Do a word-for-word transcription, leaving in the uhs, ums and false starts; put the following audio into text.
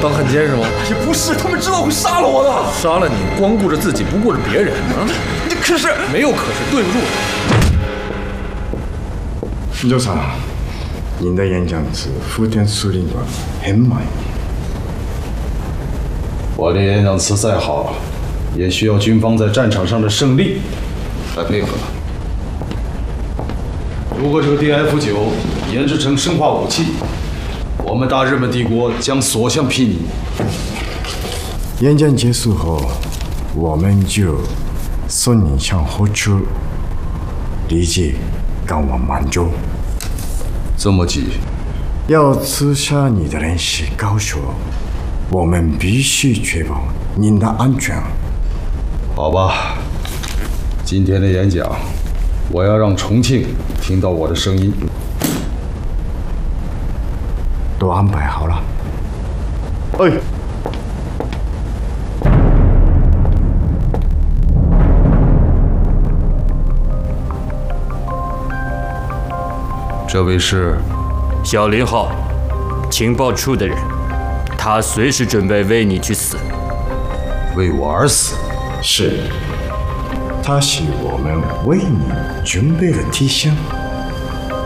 当汉奸是吗？ 也不是，他们知道会杀了我的。 杀了你，光顾着自己，不顾着别人啊！ 你可是没有可是，顿住。 金州长，您的演讲词福田司令官很满意。 我的演讲词再好，也需要军方在战场上的胜利来配合。如果这个 D F 九研制成生化武器，我们大日本帝国将所向披靡。 演讲结束后，我们就送你上火车，立即赶往满洲。 这么急？ 要刺杀你的人是高手，我们必须确保您的安全。 好吧，今天的演讲，我要让重庆听到我的声音。 都安排好了。哎。 这位是小林浩，情报处的人，他随时准备为你去死。 为我而死？ 是，他是我们为你准备的提醒。